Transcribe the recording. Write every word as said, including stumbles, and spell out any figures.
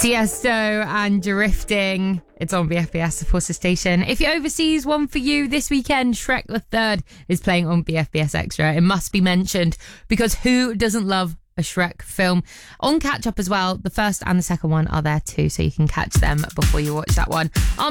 Tiesto and Drifting. It's on B F B S, the Forces station. If you're overseas, one for you this weekend. Shrek the Third is playing on B F B S Extra. It must be mentioned because who doesn't love a Shrek film? On Catch Up as well, the first and the second one are there too, so you can catch them before you watch that one. On